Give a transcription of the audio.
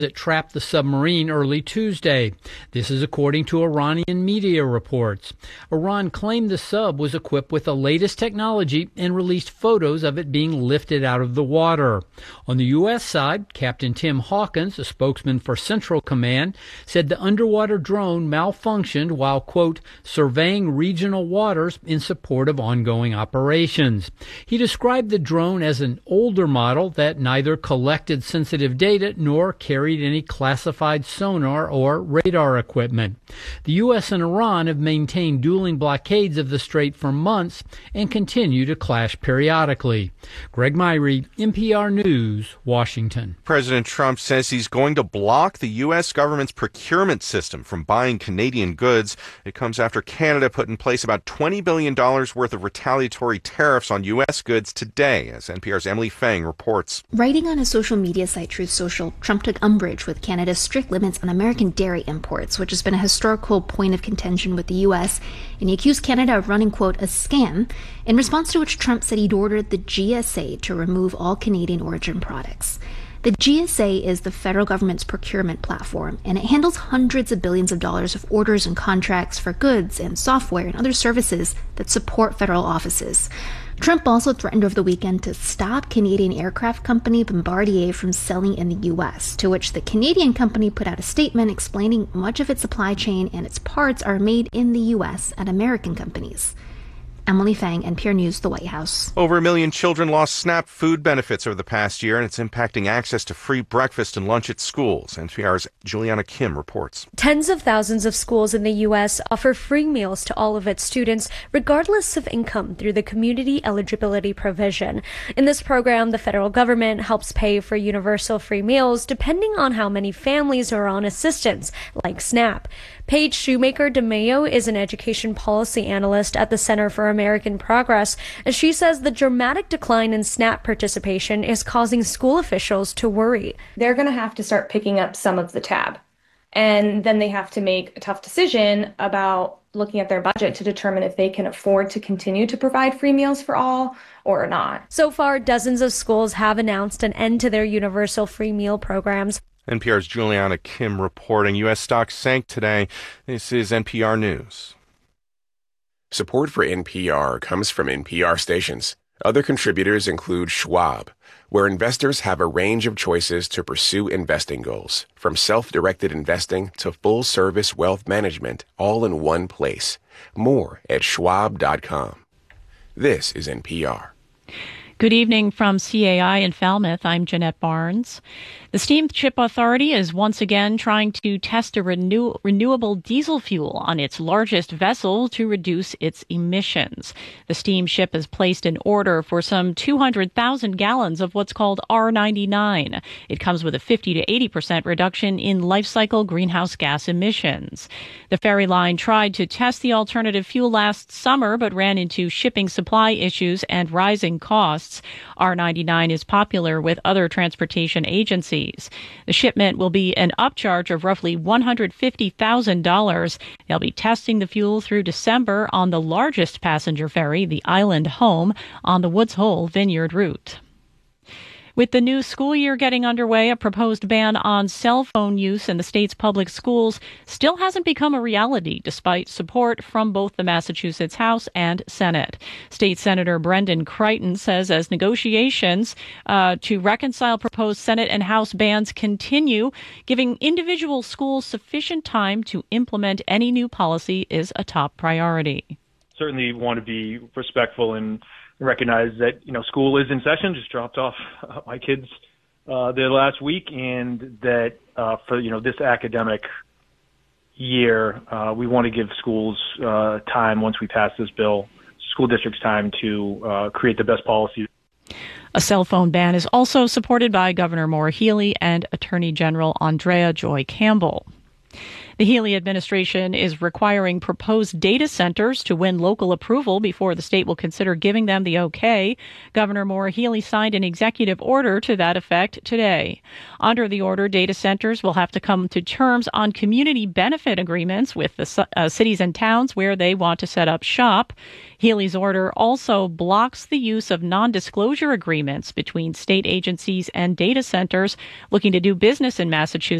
that trapped the submarine early Tuesday. This is according to Iranian media reports. Iran claimed the sub was equipped with the latest technology and released photos of it being lifted out of the water. On the U.S. side, Captain Tim Hawkins, a spokesman for Central Command, said the underwater drone malfunctioned while, quote, surveying regional waters in support of ongoing operations. He described the drone as an older model that neither collected sensitive data nor carried any classified sonar or radar equipment. The U.S. and Iran have maintained dueling blockades of the strait for months and continue to clash periodically. Greg Myrie, NPR News, Washington. President Trump says he's going to block the U.S. government's procurement system from buying Canadian goods. It comes after Canada put in place about $20 billion worth of retaliatory tariffs on U.S. goods today, as NPR's Emily Fang reports. Writing on a social media site, Truth Social, Trump took umbrage with Canada's strict limits on American dairy imports, which has been a historical point of contention with the U.S., and he accused Canada of running, quote, a scam, in response to which Trump said he'd ordered the GSA to remove all Canadian origin products. The GSA is the federal government's procurement platform, and it handles hundreds of billions of dollars of orders and contracts for goods and software and other services that support federal offices. Trump also threatened over the weekend to stop Canadian aircraft company Bombardier from selling in the U.S., to which the Canadian company put out a statement explaining much of its supply chain and its parts are made in the U.S. at American companies. Emily Fang, NPR News, the White House. Over 1 million children lost SNAP food benefits over the past year, and it's impacting access to free breakfast and lunch at schools. NPR's Juliana Kim reports. Tens of thousands of schools in the U.S. offer free meals to all of its students, regardless of income, through the Community Eligibility Provision. In this program, the federal government helps pay for universal free meals depending on how many families are on assistance, like SNAP. Paige Shoemaker-DeMayo is an education policy analyst at the Center for American Progress, and she says the dramatic decline in SNAP participation is causing school officials to worry. They're going to have to start picking up some of the tab, and then they have to make a tough decision about looking at their budget to determine if they can afford to continue to provide free meals for all or not. So far, dozens of schools have announced an end to their universal free meal programs. NPR's Juliana Kim reporting. U.S. stocks sank today. This is NPR News. Support for NPR comes from NPR stations. Other contributors include Schwab, where investors have a range of choices to pursue investing goals, from self-directed investing to full-service wealth management, all in one place. More at schwab.com. This is NPR. Good evening from CAI in Falmouth. I'm Jeanette Barnes. The Steamship Authority is once again trying to test a renewable diesel fuel on its largest vessel to reduce its emissions. The steamship has placed an order for some 200,000 gallons of what's called R99. It comes with a 50 to 80% reduction in life cycle greenhouse gas emissions. The ferry line tried to test the alternative fuel last summer, but ran into shipping supply issues and rising costs. R99 is popular with other transportation agencies. The shipment will be an upcharge of roughly $150,000. They'll be testing the fuel through December on the largest passenger ferry, the Island Home, on the Woods Hole Vineyard route. With the new school year getting underway, a proposed ban on cell phone use in the state's public schools still hasn't become a reality, despite support from both the Massachusetts House and Senate. State Senator Brendan Creighton says as negotiations to reconcile proposed Senate and House bans continue, giving individual schools sufficient time to implement any new policy is a top priority. Certainly want to be respectful and recognize that, school is in session. Just dropped off my kids there last week, and that for, this academic year, we want to give schools time once we pass this bill, school districts time to create the best policy. A cell phone ban is also supported by Governor Maura Healey and Attorney General Andrea Joy Campbell. The Healey administration is requiring proposed data centers to win local approval before the state will consider giving them the okay. Governor Maura Healey signed an executive order to that effect today. Under the order, data centers will have to come to terms on community benefit agreements with the cities and towns where they want to set up shop. Healey's order also blocks the use of non-disclosure agreements between state agencies and data centers looking to do business in Massachusetts